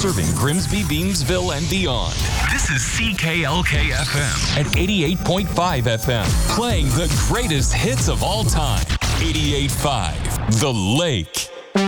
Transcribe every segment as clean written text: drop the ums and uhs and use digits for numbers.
serving Grimsby, Beamsville, and beyond. This is CKLK FM at 88.5 FM, playing the greatest hits of all time. 88.5, The Lake.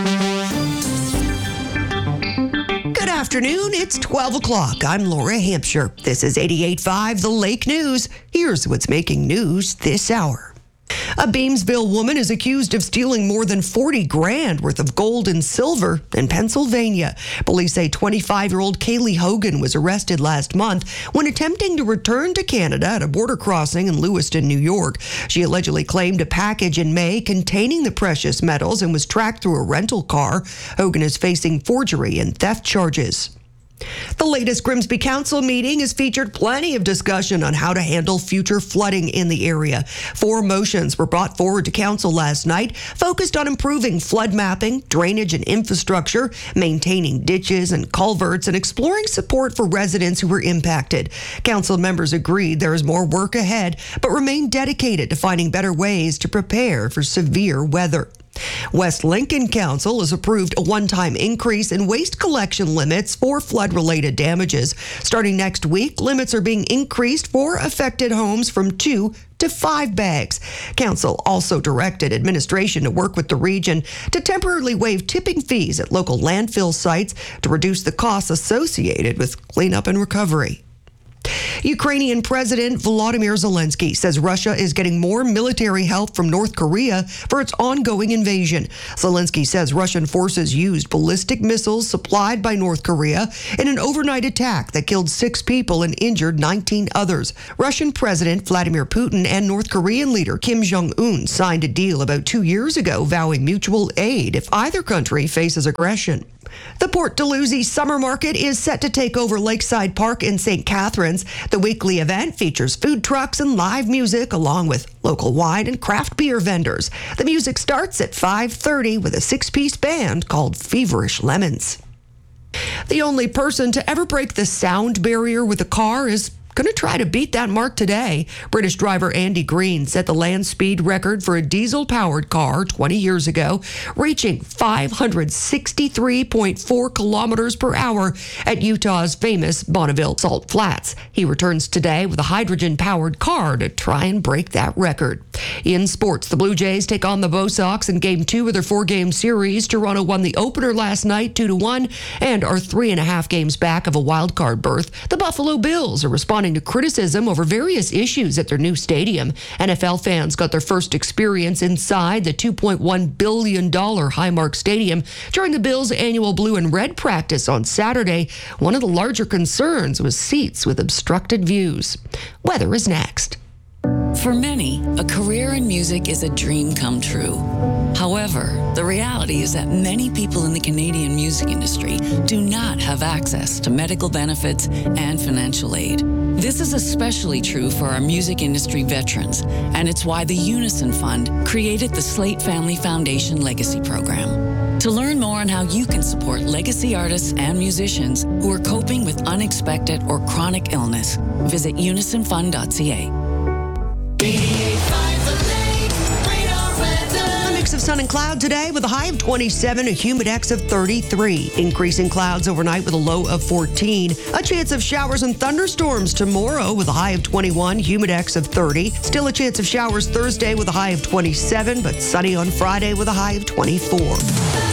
Good afternoon. It's 12 o'clock. I'm Laura Hampshire. This is 88.5 The Lake News. Here's what's making news this hour. A Beamsville woman is accused of stealing more than 40 grand worth of gold and silver in Pennsylvania. Police say 25-year-old Kaylee Hogan was arrested last month when attempting to return to Canada at a border crossing in Lewiston, New York. She allegedly claimed a package in May containing the precious metals and was tracked through a rental car. Hogan is facing forgery and theft charges. The latest Grimsby Council meeting has featured plenty of discussion on how to handle future flooding in the area. 4 motions were brought forward to Council last night, focused on improving flood mapping, drainage and infrastructure, maintaining ditches and culverts, and exploring support for residents who were impacted. Council members agreed there is more work ahead, but remain dedicated to finding better ways to prepare for severe weather. West Lincoln Council has approved a one-time increase in waste collection limits for flood-related damages. Starting next week, limits are being increased for affected homes from 2 to 5 bags. Council also directed administration to work with the region to temporarily waive tipping fees at local landfill sites to reduce the costs associated with cleanup and recovery. Ukrainian President Volodymyr Zelensky says Russia is getting more military help from North Korea for its ongoing invasion. Zelensky says Russian forces used ballistic missiles supplied by North Korea in an overnight attack that killed 6 people and injured 19 others. Russian President Vladimir Putin and North Korean leader Kim Jong-un signed a deal about 2 years ago vowing mutual aid if either country faces aggression. The Port Dalhousie Summer Market is set to take over Lakeside Park in St. Catharines. The weekly event features food trucks and live music, along with local wine and craft beer vendors. The music starts at 5:30 with a 6-piece band called Feverish Lemons. The only person to ever break the sound barrier with a car is going to try to beat that mark today. British driver Andy Green set the land speed record for a diesel-powered car 20 years ago, reaching 563.4 kilometers per hour at Utah's famous Bonneville Salt Flats. He returns today with a hydrogen-powered car to try and break that record. In sports, the Blue Jays take on the Bo Sox in Game 2 of their 4-game series. Toronto won the opener last night 2-1 and are 3.5 games back of a wild-card berth. The Buffalo Bills are responding to criticism over various issues at their new stadium. NFL fans got their first experience inside the $2.1 billion Highmark Stadium during the Bills' annual blue and red practice on Saturday. One of the larger concerns was seats with obstructed views. Weather is next. For many, a career in music is a dream come true. However, the reality is that many people in the Canadian music industry do not have access to medical benefits and financial aid. This is especially true for our music industry veterans, and it's why the Unison Fund created the Slate Family Foundation Legacy Program. To learn more on how you can support legacy artists and musicians who are coping with unexpected or chronic illness, visit unisonfund.ca. A mix of sun and cloud today with a high of 27, a humidex of 33. Increasing clouds overnight with a low of 14. A chance of showers and thunderstorms tomorrow with a high of 21, humidex of 30. Still a chance of showers Thursday with a high of 27, but sunny on Friday with a high of 24.